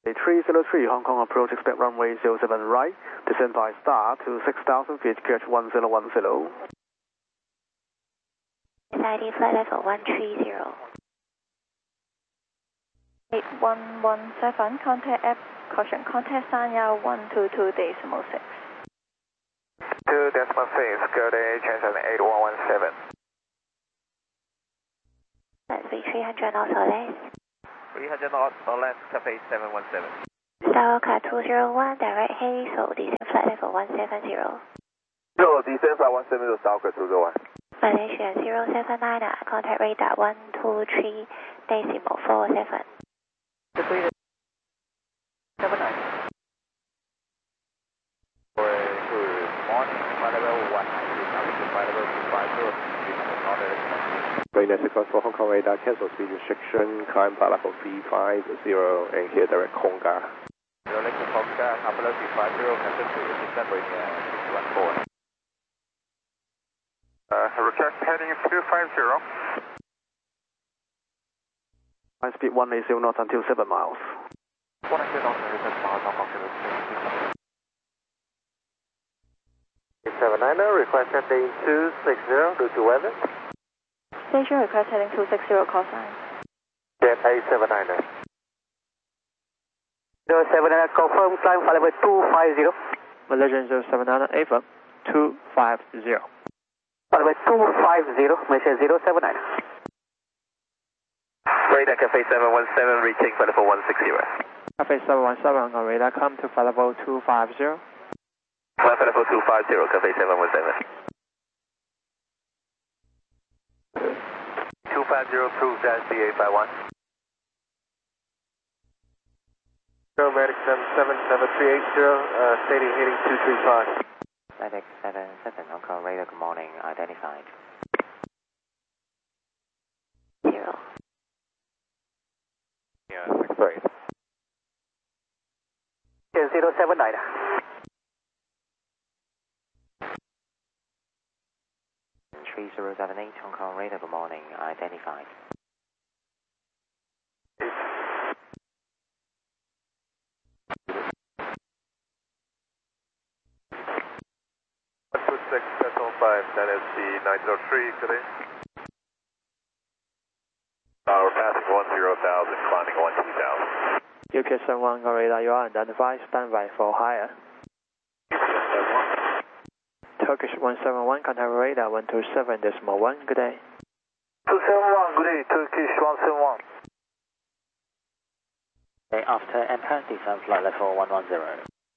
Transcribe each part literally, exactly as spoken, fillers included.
three zero three Hong Kong approach, expect runway zero seven right, descend by star to six thousand feet, catch one zero one zero. I D flight level one three zero. eight one one seven, contact F, caution, contact Sanya one two two decimal six. two decimal six, good day, transit eight one one seven. Let's be three hundred knots or less. three hundred knots or less, Cafe seven one seven. Starwalker two zero one, direct Hazel, descend flight level one seven zero. Zero, descend flight one seven zero, Starwalker two zero one. Malaysia zero seven nine, contact radar one two three decimal four seven. Completed. seven nine. Good morning, flight level one nine zero, flight level two five zero. Marina six one four Hong Kong radar, cancel speed restriction, climb flight level three five zero, and here direct Konga. Direct Konga, upper level three five zero, cancel speed restriction, Marina six one four. Uh, request heading two five zero. High speed one eighty knots until seven miles. one eighty knots until seven miles, Hong Kong seven niner, request heading two six zero, due to weather. Station request heading two six zero, call sign. Jet A seven niner. zero seven niner, confirm climb flight level two five zero. Malaysian zero seven niner, Ava, two five zero. Flight level two five zero, Malaysia zero seven niner. Radar Cafe seven one seven, reaching flight level one six zero. Cafe seven one seven, on radar, come to flight level two five zero. Flight level two five zero, Cafe seven one seven. two five zero, approved, dash B eight five one. Medic seven seven seven three eight zero, uh, stating heading two three five. Medic seven seven, Hong Kong radar, good morning, identified. Zero. Yeah, six three. Yeah, zero seven niner. three zero seven eight, Hong Kong radar, good morning, identified. one two six, decimal five, that is the nine zero three today. Uh, we're passing one zero thousand, climbing one two thousand. U K seven one, on radar, you are identified, standby for higher. Turkish one seven one, contact radar one two seven decimal one, good day. two seven one, good day, Turkish one seven one. Okay, after impact, descend flight level one one zero.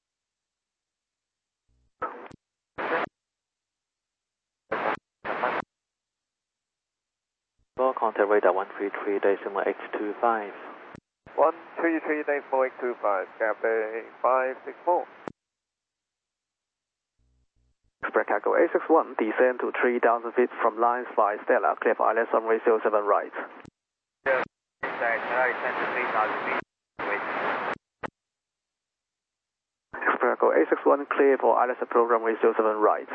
Well, contact radar one three three decimal eight two five. one three three decimal eight two five, Cafe five six four. Express Cargo A six one, descend to three thousand feet from lines by Stella, clear for island runway zero seven right. Yeah, descend to three thousand feet. Express Cargo A six one, clear for island approach runway zero seven right.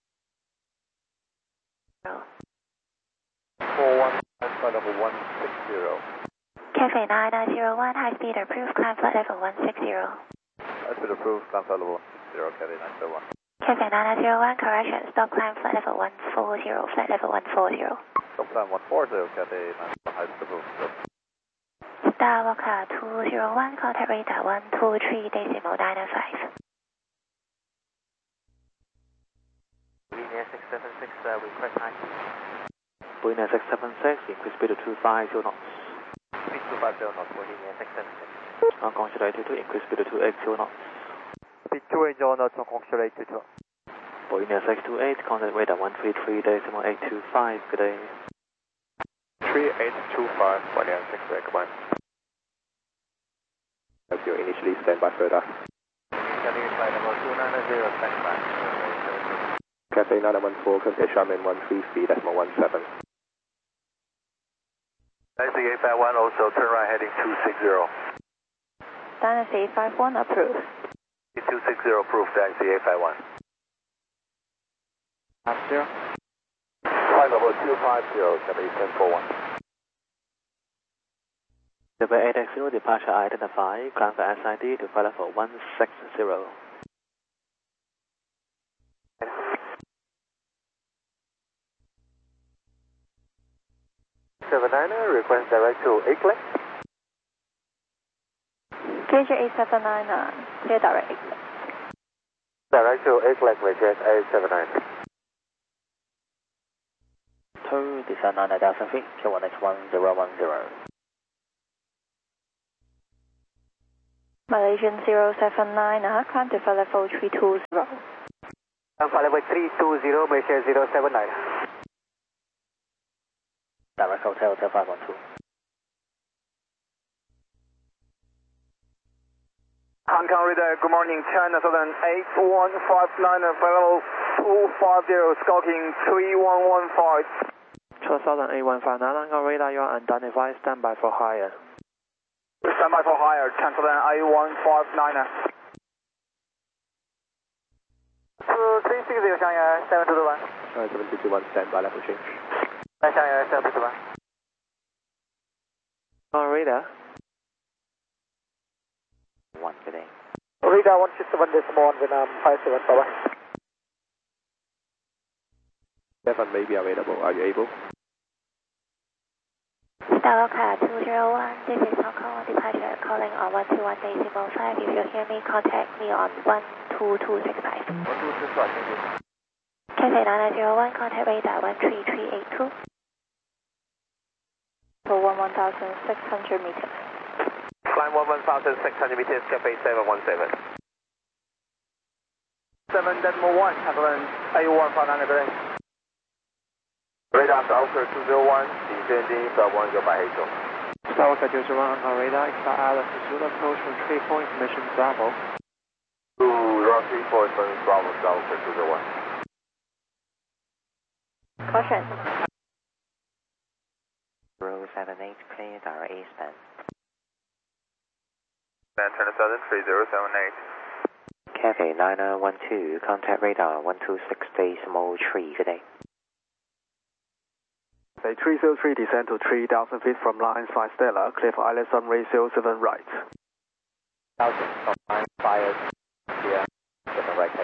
four one, flight level one six zero. Cafe nine nine zero one, high speed approved, climb flight level one six zero. High speed approved, climb flight level one six zero, Cafe nine zero one. Cafe nine nine zero one, correction, stop climb flight level one four zero, flight level one four zero. Stop climb one four zero, Cafe nine zero one, high speed approved. Starwalker two zero one, contact radar one two three decimal nine five. Linear six seven six, uh, request high speed. Linear six seven six, increase speed to two five zero knots. Speed two five zero knots for linear six seven six. Hong Kong two eight two, increase speed to two eight zero knots. Speed two eight zero knots, Hong Kong eight two two. Linear six two eight, contact radar one three three decimal eight two five, good day. three eight two five, Linear six eight, come on. As you initially stand by further. Cafe flight level two nine zero, stand by. Cafe nine one four, contact Charmin one three three decimal one seven. Taxi eight five one, also turn right heading two six zero. Dynasty eight five one, approved. two six zero, approved, taxi eight five one. Five zero. Flight level two five zero, Cafe ten four one. Silver eight X zero departure identified, climb for S I D to flight level one six zero. seven niner, request direct to Aiklet. K J eight seven nine, clear direct Aiklet. Direct to Aiklet, request eight seven nine. two, descend nine thousand feet, Q one X one zero one zero. Malaysian zero seven nine, climb to flight level three two zero. Flight level three two zero, Malaysia zero seven nine. Direct Hotel, Hotel five one two. Hong Kong Radar, good morning, China Southern eight one five nine, flight level two five zero, skulking three one one five. China Southern eight one five nine, Hong Kong Radar, you are unidentified, standby for higher. Standby for higher, China Southern eight one five nine. three six zero, 向远seven two two one. Uh, seven two two one, standby level change. 向远seven two two one. Hong Kong Radar. One, good day. Radar one six seven decimal one, Vietnam five seven, bye bye. seven may be available, are you able? Star Waka two zero one, this is Hong Kong departure calling on one two one decimal five. If you hear me, contact me on one two two six five. one two six five, thank you. Cathay nine zero one, contact radar one three three eight two. For one one thousand six hundred meters. Climb one one thousand six hundred meters, Cafe seven one seven. seven decimal one, China Southern eight one five nine, good day. Radar Alpha two zero one, 底线定一百万九百黑熊。 Star Waka two zero one, Hong Kong Radar, expect Alice Zulu approach from three point information Bravo. two, route three four, Bravo, Alpha two zero one. Caution. zero seven eight, clear direct eastbound. China Southern three zero seven eight. Cafe nine one two, contact radar one two six decimal three, good day. Say three zero three, descend to three thousand feet from lines five Stella, clear for island sunray zero seven right. Thousand from line five, yeah, seven right.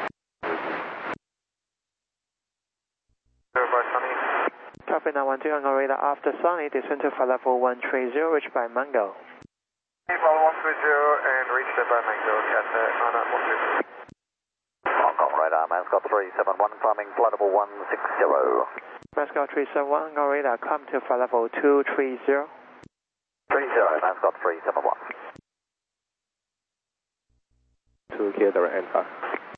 Verify Sunny. Copy nine one two, Hong Kong Radar, after Sunny, descend to flight level one three zero, reached by Mango. Follow one three zero and reach the by Mango, Cathay nine one two. Hong Kong radar, Mascot three seven one, climbing flight level one six zero. Mascot three seven one, Hong Kong Radar, climb to flight level two three zero. three zero, Mascot three seven one. To clear direct and fast.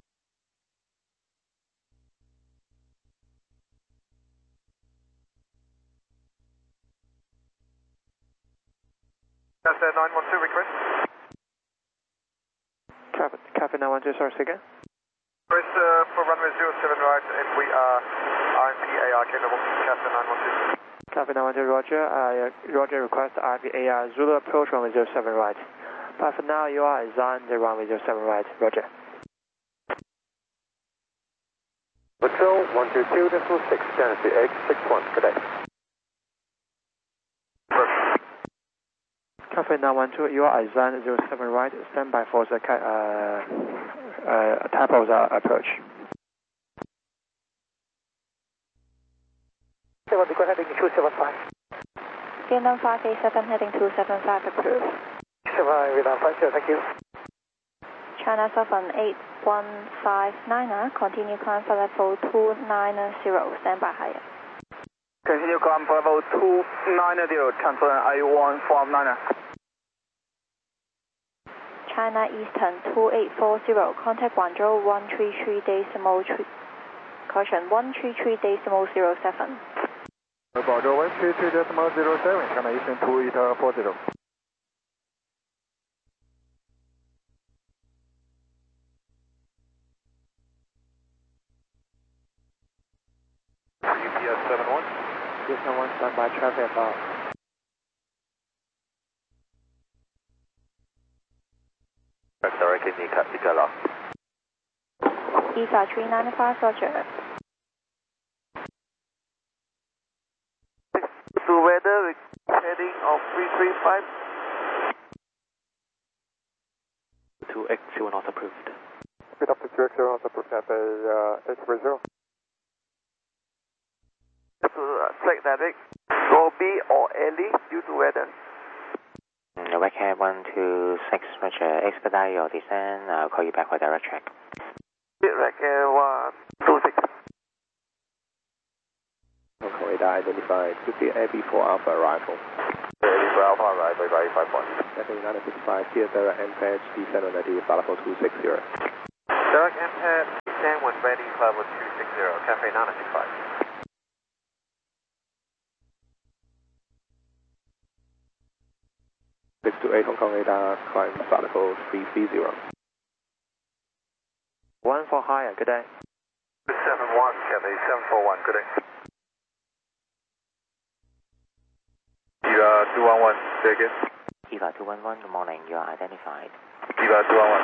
That's uh, nine one two request. Copy, copy nine one two, sorry, say again. Request uh, for runway zero seven right, and we are R P A R capable. Cathay nine one two. Copy nine one two, Roger. Uh, Roger, request R P A R Zulu approach runway zero seven right. But for now, you are assigned the runway zero seven right. Roger. Patrol one two two decimal six, Genesee X six one, good day. Copy nine one two, you are assigned zero seven right. Stand by for the uh, uh, type of the approach. seven, go heading two seven five. Vietnam five eight seven, heading two seven five, approved. seven, Vietnam five zero, thank you. China Southern eight one five nine, continue climb for level two nine zero, stand by higher. Continue climb for level two nine zero, China Southern eight one five nine. China Eastern two eight four zero, contact Guangzhou one three three decimal three, caution one three three decimal zero seven. Guangzhou one three three decimal zero seven, China Eastern two eight four zero. U P S seven one. Yes, no one stand by traffic above. Sorry, can you cut the color? E S A three nine five, Roger. To weather, heading of three three five, X zero not approved. Speed up to two X zero, approved Cathay uh, eight three zero. Flight Atlantic, Gobi or Eli due to weather. Wake Air one two six, Roger. Expedite your descent. I'll call you back for direct check. Wake Air one two six. Hong Kong radar identified. Could be A B four Alpha arrival. A B four Alpha arrival by five one. Cathay nine six five, clear direct Ampere, descent on native level two six zero. Direct Ampere, descent when ready, level two six zero, Cathay nine six five. six two eight Hong Kong radar, climb flight level three three zero. One for higher, good day. seven one, Cathay seven four one, good day. Eva two one one, say again. Eva two one one, good morning. You are identified. Eva two one one.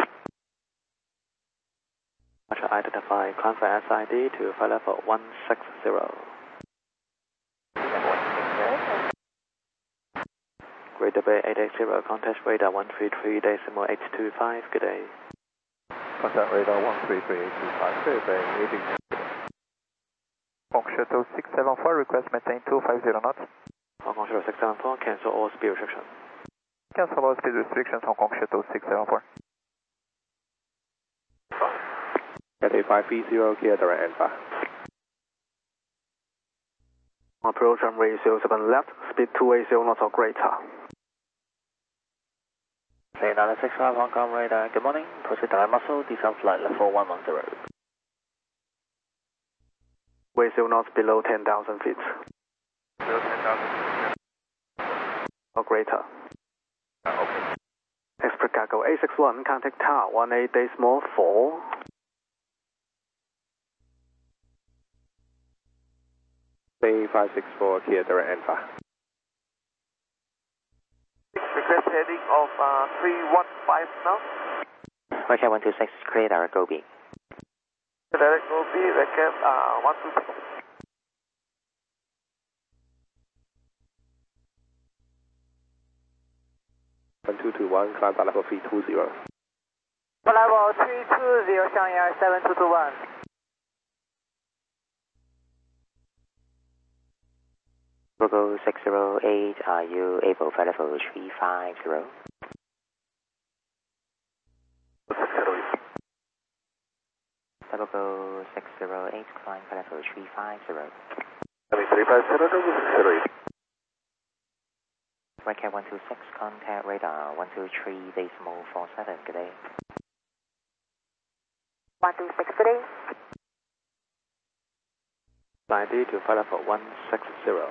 Roger, identify. Climb for S I D to flight level one six zero. Greater Bay eight eight zero, contact radar one three three decimal eight two five, good day. Contact radar one three three eight two five, Greater Bay eight eight zero. Hong Kong Shuttle six seven four, request maintain two five zero knots. Hong Kong Shuttle six seven four, cancel all speed restrictions. Cancel all speed restrictions, Hong Kong Shuttle six seven four. Cathay five three zero, clear direct Alpha. Approach runway zero seven left, speed two eight zero knots or greater. Cathay nine six five Hong Kong radar, good morning. Proceed direct muscle, descent flight level one one zero. Way zero knots below ten thousand feet. Below ten thousand feet. Or greater. Uh, okay. Express Cargo eight six one, contact tower one eight decimal four. Bay five six four, clear direct Alpha. Request heading of uh, three one five now. Wake Air one two six, clear direct Gobi. Direct Gobi, Wake Air uh, one two six. one two two one, climb flight level three two zero. Level three two zero, Shanghai seven two two one. Logo six zero eight, are you able for level three five zero? Logo six zero eight, climb for level three five zero. three five zero, six zero eight. Wake Air one two six, contact radar one two three decimal four seven, good day. one two six, good day. I D to flight level one six zero.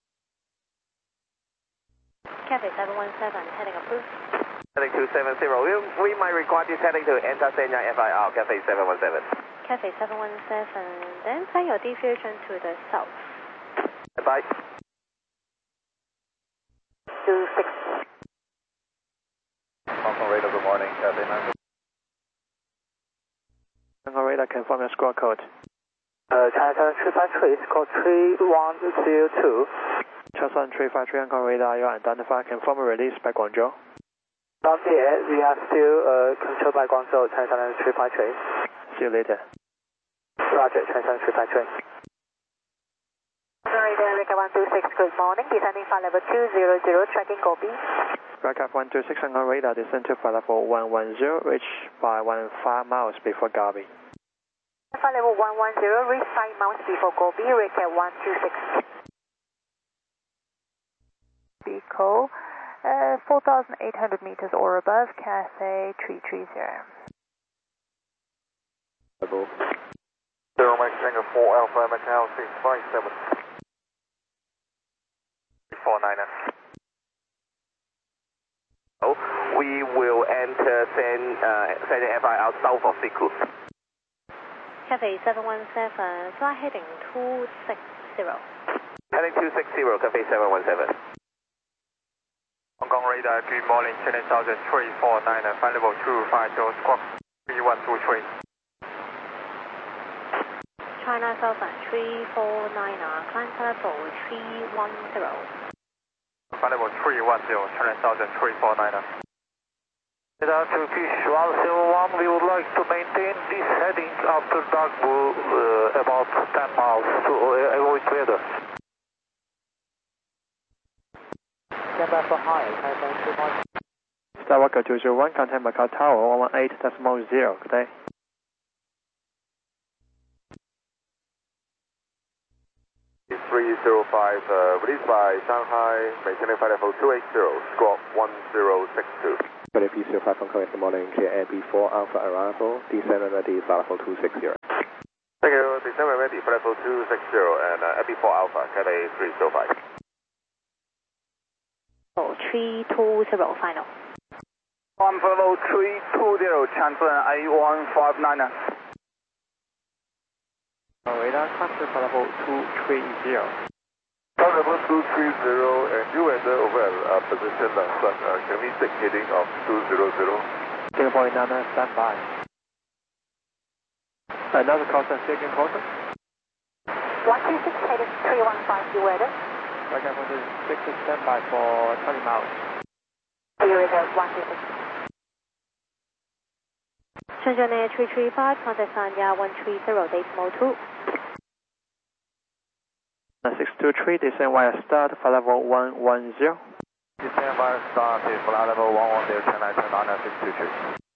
Cathay seven one seven, heading approved. Heading two seven zero. We, we might require this heading to enter Senya F I R, Cathay seven one seven. Cathay seven one seven, then plan your deviation to the south. Bye. two six. Hong Kong radar, good morning, Cathay nine. Hong Kong radar, confirm your score code. Uh, China seven three five three, score three one zero two. China three five three Hong Kong radar, you are identified, confirm release by Guangzhou. Not yet, we are still uh, controlled by Guangzhou, China seven three five three. See you later. Roger, China seven three five three. Radar, Wake Air one two six, good morning. Descending flight level two zero zero, tracking Gobi. Wake Air one two six Hong Kong radar, descend to flight level one one zero, reach by one five miles before Gobi. Flight level one one zero, reach five miles before Gobi, Wake Air one two six. Vehicle, uh, four thousand eight hundred meters or above, Cathay three three zero. Level. Zero Mike Tango four Alpha, Macau six five seven. four niner. Oh, we will enter Sen, uh, Senya F I R south of Siku. Cathay seven one seven, fly heading two six zero. Heading two six zero, Cathay seven one seven. Hong Kong radar, good morning, China Southern three four nine, flight level two five zero, squawk three one two three. China Southern three four nine, climb level three one zero. Flight level three one zero, China Southern three four nine. Radar Turkish one seven one, we would like to maintain this heading after dark blue uh, about ten miles to uh, avoid weather. Stand by for higher, Thailand two nine. Skywalker two zero one, contact Macau Tower one one eight decimal zero. Good day. three zero five, uh, released by Shanghai, maintaining flight level two eight zero, squawk one zero six two. Ready P zero five, Hong Kong, good morning, clear air B four Alpha arrival, descend and ready, flight level two six zero. Thank you, descend and ready, flight level two six zero, and uh, air B four Alpha, Cathay three zero five. Oh, three two zero, final. One for level three two zero, transfer A one five nine. Radar contact for level two three zero. Level two three zero, and you and the over uh, position uh, sun, uh, can we take heading of two zero zero? zero point nine nine, stand by. Another caution, second caution. one two six, heading three one five, you weather. Okay, one two six, stand by for twenty miles. You reserve one two six. Shenzhen Air three three five, contact Sanya one three zero, decimal two. six two three, descend via start for level one one zero. Descend via start for level one one zero, turn right, turn on six two three.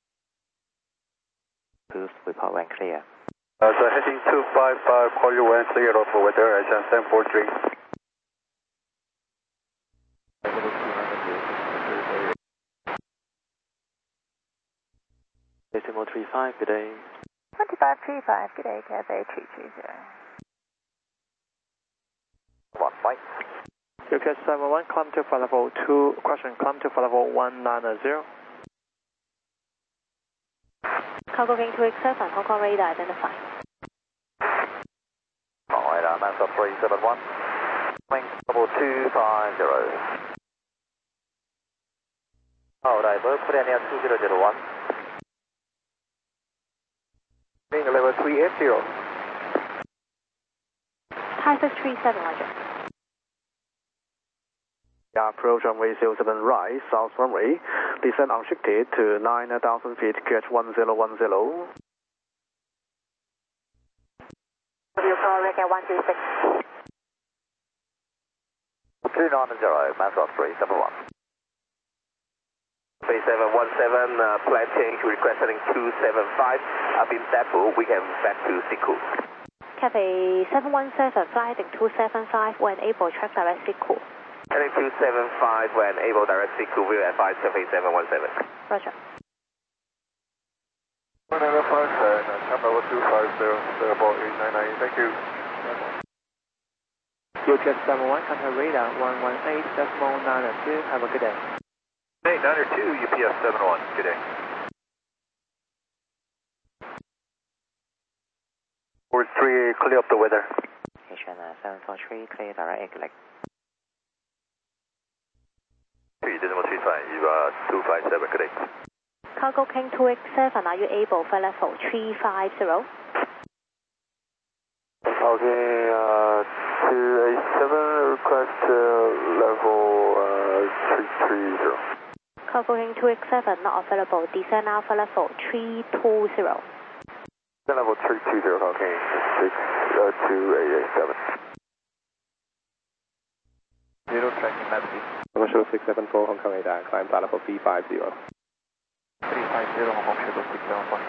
Boost, report when clear. Uh, so heading two five five, call you when clear of weather, I can seven four three. Decimal three five, good day. twenty-five three five, good day, Cathay three three zero. One flight. U K seven one, climb to for level two, question, climb to for level one nine zero. Cargo King two X seven, Hong Kong radar identified. Hong Kong radar, Mansour three seven one, wing level two five zero. Oh, diver, put in air two zero zero one. Wing level three eight zero. Thai six three seven, roger. Yeah, approach runway zero seven right, south runway, descend unshifted to nine thousand feet, Q H one zero one zero. You call Rick at one two six. two nine zero, Mansour three seven one. three seven one seven, uh, plan change, request heading two seven five, up in Dapu, we can back to Siku. Cathay seven one seven, flight heading two seven five, when able, track direct Siku. Heading two seven five, when able, direct Siku, we'll advise Cathay seven one seven. Roger. one nine five, and uh, come over two five zero, zero four eight nine nine, thank you. U K seven one, contact radar one one eight decimal nine two, have a good day. Hey, niner two, U P S seven one, good day. four three, clear up the weather. Station uh, seven four three, clear direct exit. three decimal three five, you are two five seven, good day. Cargo King two X seven, are you able for level three five zero? Okay, uh, two eight seven, request uh, level uh, three three zero. Cargo King two X seven, not available, descend now for level three two zero. Level three two zero, okay, six two eight eight seven. Zero tracking left. Commercial six seven four, Hong Kong radar, climb flight level three five zero. three five zero, Hong Kong Shadow six seven four.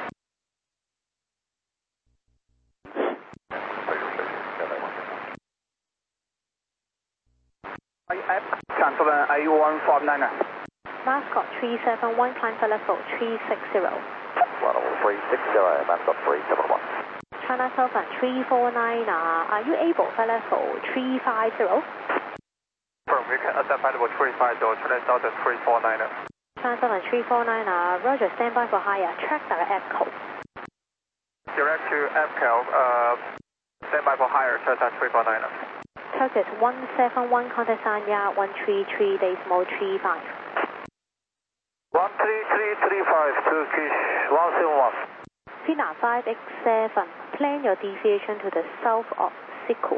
Cancel A one five nine. Mascot three seven one, climb for level three six zero. Level three six zero, Mascot three seven one. China Southern three four nine, uh, are you able for level three five zero? From we can ascend flight level three five zero, China Southern three four nine. China Southern three four nine, uh, Roger, stand by for higher, track direct echo. Direct to F C L, uh, stand by for higher, China three four nine. Turkish one seven one, contact Sanya one three three, decimal three five. one three three three five, Turkish one seven one. Fina five X seven, plan your deviation to the south of Siku.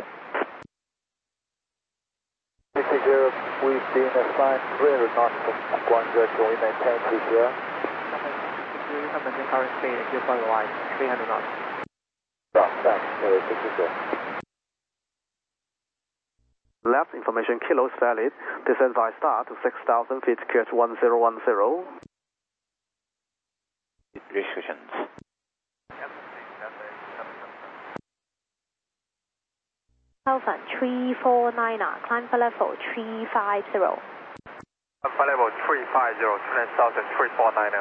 Zero, we've been assigned three hundred knots from Guangzhou, can we maintain two zero? you can maintain current speed if you follow the line, three hundred knots. Stop, back, uh, six zero. Left information kilos valid. Descend by star to six thousand feet, Q H one zero one zero. Restrictions. Alpha three four nine, climb for level three five zero. Alpha level three five zero, turn south at three four nine.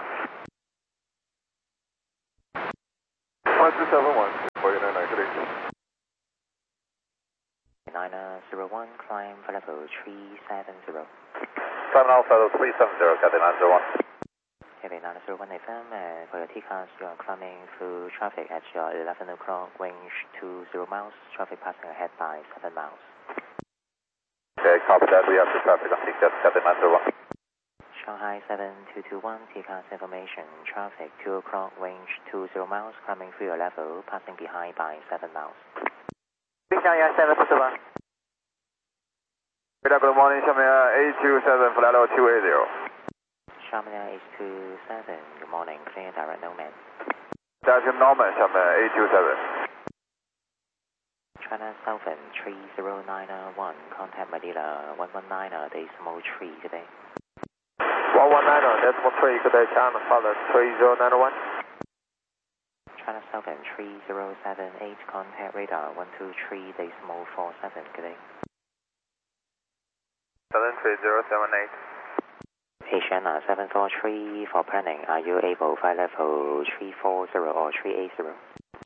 one two seven one, four nine nine, good day. nine zero one, climb for level three seven zero. seven Alpha three seven zero, Cathay nine zero one. Cathay nine zero one F M, uh, for your T cars, you are climbing through traffic at your eleven o'clock, range two zero miles, traffic passing ahead by seven miles. Okay, copy that, we have the traffic on T C S, Cathay nine zero one. Shanghai seven two two one, T cars information, traffic two o'clock, range two zero miles, climbing through your level, passing behind by seven miles. Shanghai seven two two one. Good morning, Shanghai eight two seven, flight level two eight zero. Shamania eight two seven, good morning, clear direct Nomad. That's Norman, Shanghai eight two seven. China Southern three zero nine one, contact Manila one one nine decimal three, good day. one one nine decimal three, good day, China Southern three zero nine one. China Southern three zero seven eight, contact radar one two three decimal four seven, good day. Southern three zero seven eight. Asiana seven four three, for planning, are you able flight level three four zero or three eight zero?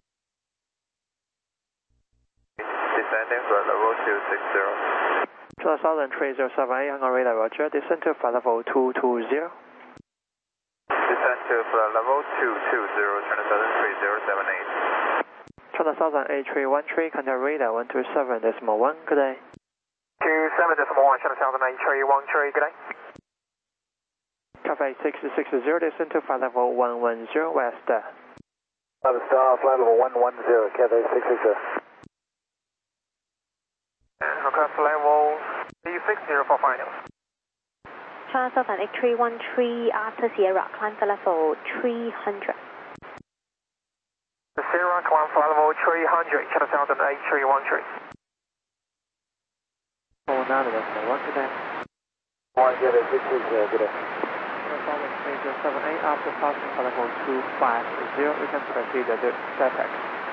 Descending for level two six zero. China Southern three zero seven eight, on radar, roger, descend to flight level two two zero. Descend to flight level two two zero, China Southern three zero seven eight. China Southern eight three one three, contact radar one two seven decimal one, good day. two seven decimal one, China Southern eight three one three, good day. Cafe six six zero, descend to flight level one one zero west. Other star, flight level one one zero, Cafe six six zero. Request level three six zero for final. China Southern eight three one three, after Sierra, climb for level three hundred. The Sierra, climb for level three hundred, China Southern eight three one three. four nine decimal one, good day. one zero six six zero, good day. Southern three zero seven eight, after passing for level two five zero, we can proceed to the SAPEX.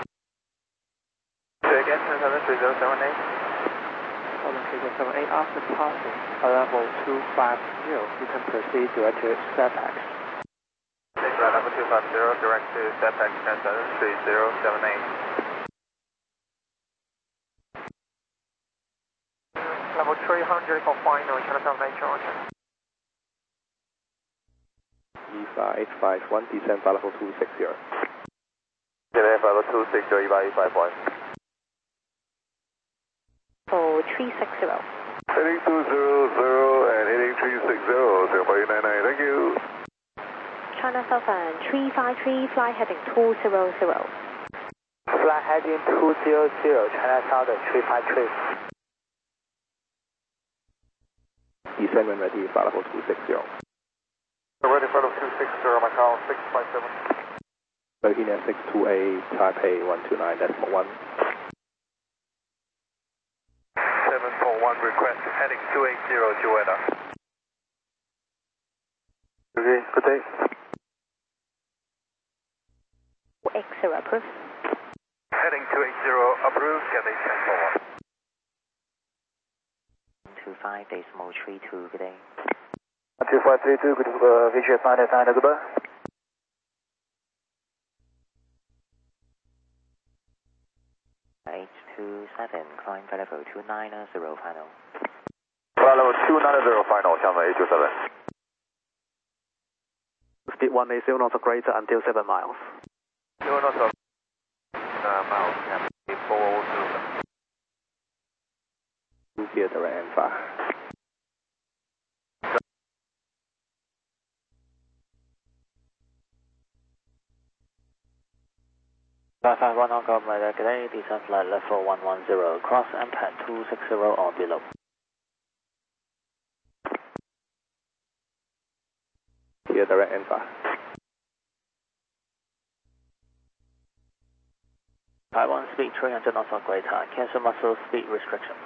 Say again, Southern three zero seven eight. Southern three zero seven eight, after passing for level two five zero, you can proceed direct to SAPEX. Take flight level two five zero, direct to SAPEX, Southern three zero seven eight. Level three hundred for final, China Southern eight three one three. E five five one, descend flight level two six zero. Delay flight level two six zero, E five five one. For three six zero. Heading two zero zero and heading three six zero, zero five nine nine, thank you. China Southern three five three, fly heading two zero zero. Fly heading two zero zero, China Southern three five three. Descend when ready, flight level two six zero. Ready for level two six zero, my call six five seven. thirteen at six two eight, Taipei one two nine decimal one. seven four one, request heading two eight zero to weather. Okay, good day. X zero approved. Heading two eight zero, approved, Cathay ten four one. two five decimal three two, good day. two five three two, good uh, V G S nine nine, goodbye. eight two seven, climb for level two nine zero final. Flight level two nine zero final, Shanghai eight two seven. Speed one eighty knots or greater until seven miles. zero knots of uh, miles, yeah, four oh two. Two gear direct and far. five five one on Golden Radar, good day, descend flight level one one zero, cross M P A D two six zero or below. Gear direct and far. speed three hundred knots on greater. Cancel muscle speed restriction.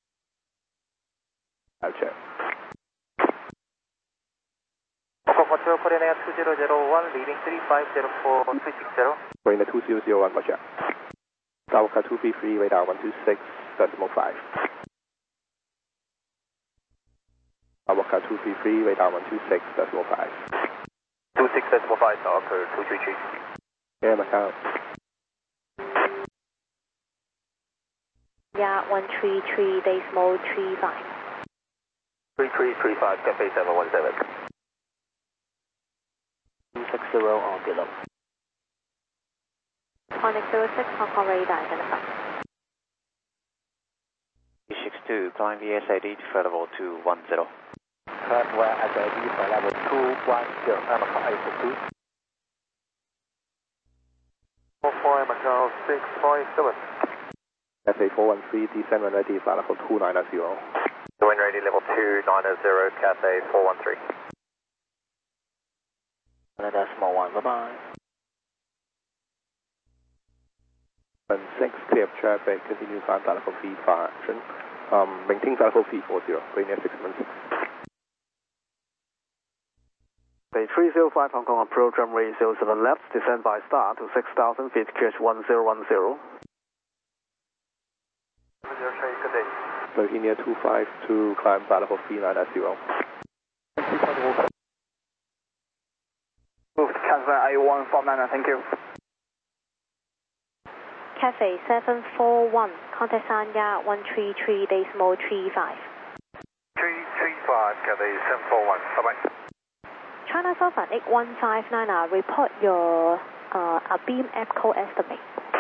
I'll check. Motor Korean Air two zero zero one, leading three five zero four three six zero. Korean two zero zero one, roger. Tower two three three, radar one two six decimal five. Tower two three three, radar one two six decimal five. two six decimal five, Tower two three three. Air Macau. Yeah, one three three decimal three five. three three three five, Cafe seven one seven. two six zero or below. Contact zero six, Hong Kong radar identified. three six two, climb V S I D to level two one zero. Climb V S I D for level two one zero, Macau eight six two. four four Macau six five seven. F A four one three, descend when ready, flight level two nine zero. Wind ready level two nine zero, Cathay four one three. And that's small one, bye bye. And six, clear of traffic, continue climb flight level three for action. Um, maintain flight level three four zero, Korean six one six. Bay three zero five Hong Kong approach runway zero seven left, descend by star to six thousand feet, Q H one zero one zero. Good day. Virginia two five two, climb flight level three nine zero. Move to Cathay A one five nine, thank you. Cafe seven four one, contact Sanya one three three decimal three five. three three five, Cathay seven four one, bye bye. China Southern eight one five nine, uh, report your uh, a beam EPCO estimate.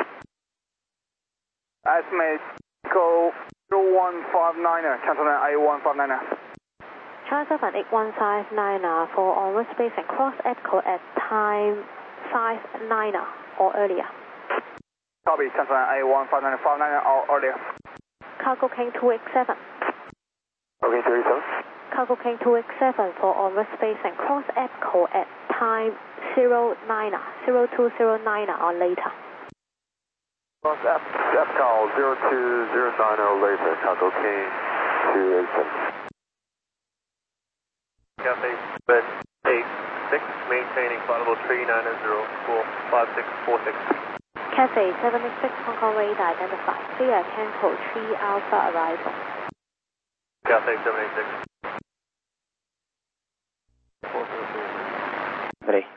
Estimate go zero one five nine, Cathay A one five nine. China Southern eight one five nine, uh, for onward space and cross EPCO at time five nine or earlier. Copy, Cathay A one five nine five nine or earlier. Cargo King two X seven. Okay, three seven. Cargo King two X seven for onward space and cross EPCO at time zero nine, zero two zero nine or later. Cross F, F call zero two zero nine or later, Cargo King two eight seven. Cathay seven eight six, maintaining flight level three nine zero four five six four six. Cathay seven eight six Hong Kong radar identified. Clear cancel three Alpha arrival. Cathay seven eight six. Ready.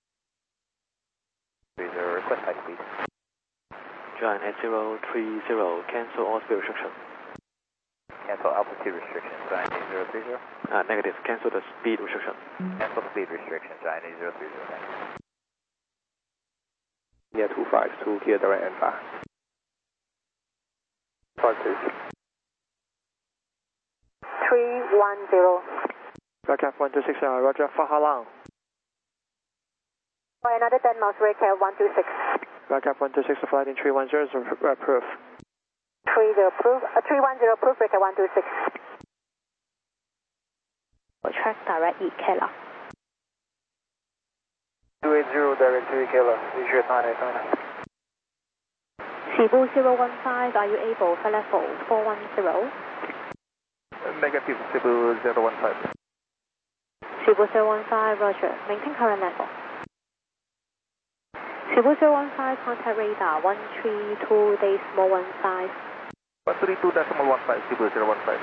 Reserve request height, please. Join at zero three zero, cancel all speed restriction. Cancel altitude restriction, Giant eight zero three zero. Uh, negative, cancel the speed restriction. Cancel speed restriction, Giant eight zero three zero. Yeah, two five two, clear direct and fast. five two. three one zero. Roger, one two six, uh, Roger, for how long? For another ten miles, Raycare one two six. Roger, one two six, flight in three one zero, so uh, proof. three zero proof, uh, three one zero proof, Raycare one two six. For track direct E Keller. two eight zero, direct to Keller, Asia nine eight nine. Cebu zero one five, are you able for level four one zero? Negative, Cebu zero one five. Cebu zero one five, Roger, maintain current level. Cebu zero one five, contact radar one three two decimal one five. one three two decimal one five, Cebu zero one five.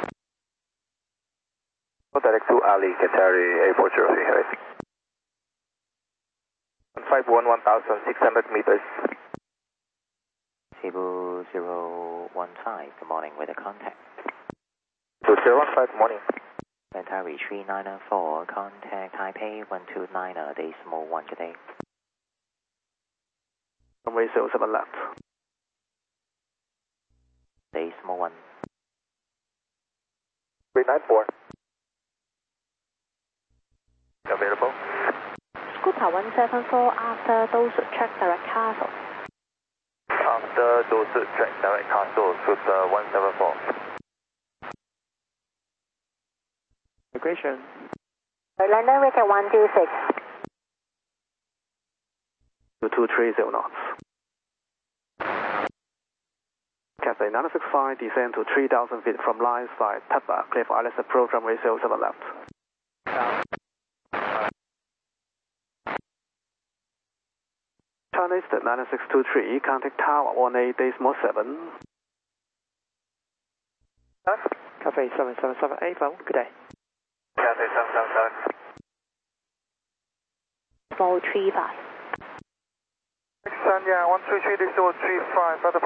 Direct to Ali, Qatari A four zero three, right? one five one, one thousand six hundred meters. Cebu zero one five, good morning, with a contact. Cebu zero one five, morning. Ventari three nine four, contact Taipei one two nine, decimal one, good day. Runway zero seven left. Decimal one. three nine four. Available. Scooter one seven four, after those track direct castle. After those track direct castle, Scooter one seven four. Migration. London Raycare one two six. two two three zero knots. Cathay nine six five, descend to three thousand feet from line side, Tapa, clear for I L S approach runway zero seven left. China Eastern nine six two three, contact tower one eight decimal seven. Cathay seven seven seven eight, phone, good day. Cathay seven seven seven. four three five. Sanya one three three decimal three five,